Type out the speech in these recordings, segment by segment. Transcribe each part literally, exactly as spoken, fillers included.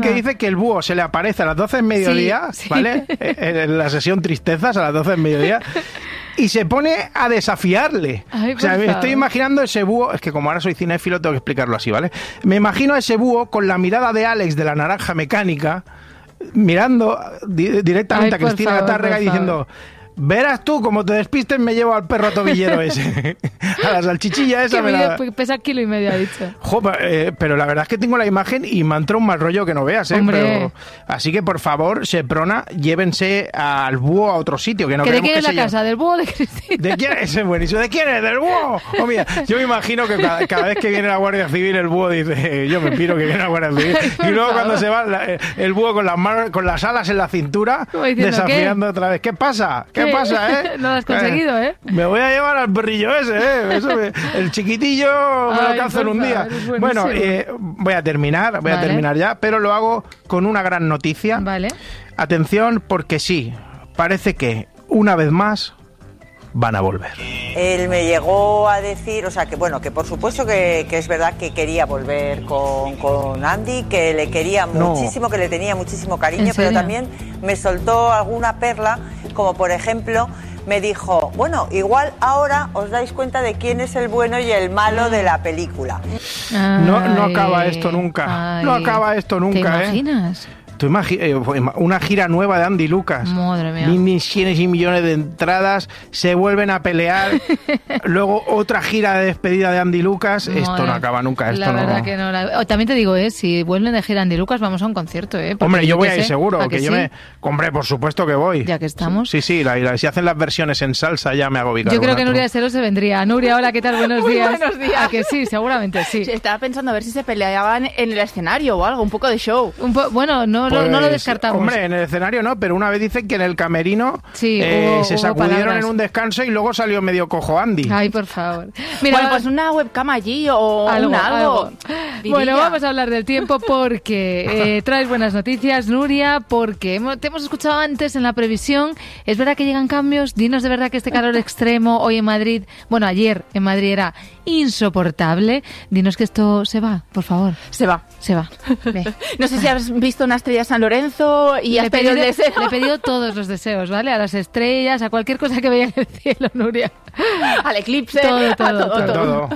que dice que el búho se le aparece a las doce del mediodía, sí, sí. ¿vale? En la sesión tristezas a las doce del mediodía. Y se pone a desafiarle. Ay, o sea, me estoy imaginando ese búho... Es que como ahora soy cinéfilo, tengo que explicarlo así, ¿vale? Me imagino a ese búho con la mirada de Alex de la Naranja Mecánica, mirando di- directamente Ay, a Cristina favor, Tárrega y diciendo... Verás tú, como te despistes, me llevo al perro tobillero ese. A la salchichilla esa me la... Pesa kilo y medio, ha dicho. Jo, eh, pero la verdad es que tengo la imagen y me ha entrado un mal rollo que no veas, ¿eh? Hombre. Pero, así que, por favor, Seprona, llévense al búho a otro sitio. Que no ¿Que ¿De quién que es la lleve. casa? ¿Del búho o de Cristina? ¿De quién es? Buenísimo. ¿De quién es? ¿Del búho? Oh, mira, yo me imagino que cada, cada vez que viene la Guardia Civil, el búho dice, yo me piro que viene la Guardia Civil. Y luego cuando se va, la, el búho con las, manos, con las alas en la cintura, diciendo, desafiando ¿qué? Otra vez. ¿Qué pasa? ¿Qué, ¿Qué? pasa, eh? No lo has conseguido, ¿eh? Me voy a llevar al perrillo ese, ¿eh? Eso me, el chiquitillo me Ay, lo canso en un día. Bueno, eh, voy a terminar, voy vale. a terminar ya, pero lo hago con una gran noticia. Vale. Atención, porque sí, parece que una vez más van a volver. Él me llegó a decir, o sea, que bueno, que por supuesto que, que es verdad que quería volver con, con Andy, que le quería no. muchísimo, que le tenía muchísimo cariño, pero también me soltó alguna perla, como por ejemplo... Me dijo, bueno, igual ahora os dais cuenta de quién es el bueno y el malo de la película. Ay, no, no acaba esto nunca. Ay, no acaba esto nunca, ¿te imaginas? ¿eh? Tú imagina, una gira nueva de Andy Lucas. Madre mía. Millones y millones de entradas, se vuelven a pelear. Luego otra gira de despedida de Andy Lucas. Madre, esto no acaba nunca. Esto la verdad no... que no. La... También te digo, ¿eh? Si vuelven de gira Andy Lucas, vamos a un concierto, ¿eh? Porque hombre, yo, yo voy a ir sé, seguro. ¿a que, que yo sí? me... Hombre, por supuesto que voy. Ya que estamos. Sí, sí. La, la, si hacen las versiones en salsa, ya me hago bicar. Yo creo que Nuria de Sero se vendría. Nuria, hola, ¿qué tal? Buenos Muy días. buenos días. ¿A que sí? Seguramente sí. sí. Estaba pensando a ver si se peleaban en el escenario o algo, un poco de show. Un po- bueno, no, pues, no, no lo descartamos. Hombre, en el escenario no, pero una vez dicen que en el camerino sí, eh, hubo, se hubo sacudieron palabras. en un descanso y luego salió medio cojo Andy. Ay, por favor. Mira, bueno, pues una webcam allí o algo, un algo. algo. Bueno, vamos a hablar del tiempo porque eh, traes buenas noticias, Nuria, porque hemos, te hemos escuchado antes en la previsión. ¿Es verdad que llegan cambios? Dinos de verdad que este calor extremo hoy en Madrid, bueno, ayer en Madrid era insoportable. Dinos que esto se va, por favor. Se va. Se va. Ve. No sé si has visto una estrella San Lorenzo y le has pedido el deseo. Le he pedido todos los deseos, ¿vale? A las estrellas, a cualquier cosa que veía en el cielo, Nuria. Al eclipse, todo, todo, a todo, todo. todo.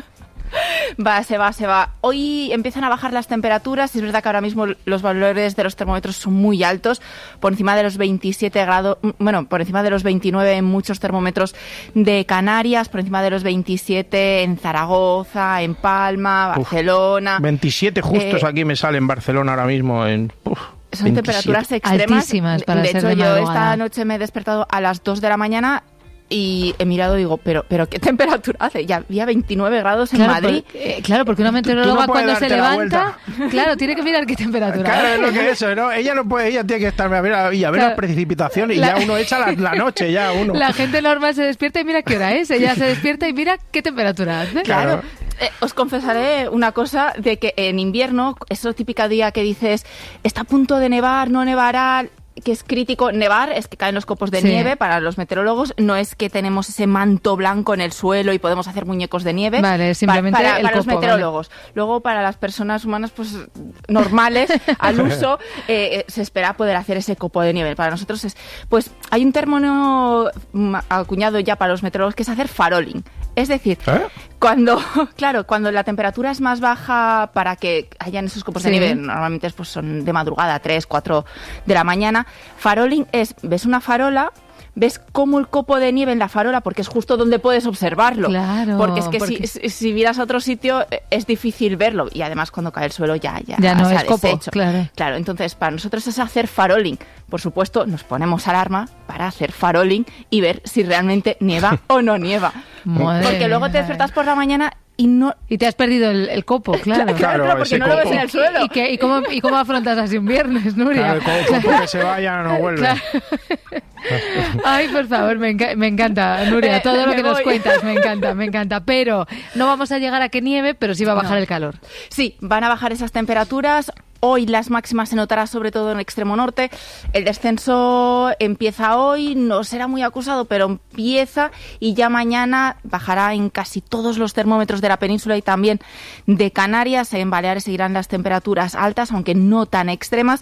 Va, se va, se va. Hoy empiezan a bajar las temperaturas. Es verdad que ahora mismo los valores de los termómetros son muy altos, por encima de los veintisiete grados, bueno, por encima de los veintinueve en muchos termómetros de Canarias, por encima de los veintisiete en Zaragoza, en Palma, Barcelona. Uf, veintisiete justos eh, aquí me sale en Barcelona ahora mismo. En, uf, son veintisiete. Temperaturas extremas. Altísimas para de ser hecho, de yo madrugada. Esta noche me he despertado a las dos de la mañana y he mirado y digo, pero pero ¿qué temperatura hace? Ya había veintinueve grados en claro, Madrid. Por, eh, claro, porque una meteoróloga no cuando se levanta, la claro, tiene que mirar qué temperatura. Claro, es lo que es eso, ¿no? Ella no puede, ella tiene que estar a ver, a ver claro. las precipitaciones y la, ya uno echa la, la noche, ya uno. La gente normal se despierta y mira qué hora es. Ella se despierta y mira qué temperatura hace. Claro. Eh, os confesaré una cosa, de que en invierno, eso típica día que dices, está a punto de nevar, no nevará, que es crítico. Nevar es que caen los copos de sí. nieve para los meteorólogos, no es que tenemos ese manto blanco en el suelo y podemos hacer muñecos de nieve. Vale, simplemente para, para, el para copo, los meteorólogos. Vale. Luego para las personas humanas pues normales, al uso, eh, se espera poder hacer ese copo de nieve. Para nosotros es, pues hay un término acuñado ya para los meteorólogos que es hacer faroling. Es decir, ¿Eh? cuando, claro, cuando la temperatura es más baja para que hayan esos copos sí. de nieve, normalmente pues son de madrugada, tres, cuatro de la mañana. Faroling es, ves una farola, ves cómo el copo de nieve en la farola, porque es justo donde puedes observarlo. Claro. Porque es que porque... Si, si miras a otro sitio es difícil verlo. Y además cuando cae el suelo ya, ya, ya no se es ha copo, deshecho. Claro. Claro, entonces para nosotros es hacer faroling. Por supuesto, nos ponemos alarma para hacer faroling y ver si realmente nieva o no nieva. Madre porque luego te despertas por la mañana y no y te has perdido el, el copo, claro. Claro, claro, claro porque no copo. Lo ves en el suelo. ¿Y, y, qué, y, cómo, ¿Y cómo afrontas así un viernes, Nuria? Claro, el copo que se vaya no vuelve. Claro. Ay, por favor, me, enca- me encanta, Nuria, todo lo que nos cuentas, me encanta, me encanta. Pero no vamos a llegar a que nieve, pero sí va a bajar no. el calor. Sí, van a bajar esas temperaturas. Hoy las máximas se notará sobre todo en el extremo norte. El descenso empieza hoy, no será muy acusado, pero empieza y ya mañana bajará en casi todos los termómetros de la península y también de Canarias. En Baleares seguirán las temperaturas altas, aunque no tan extremas.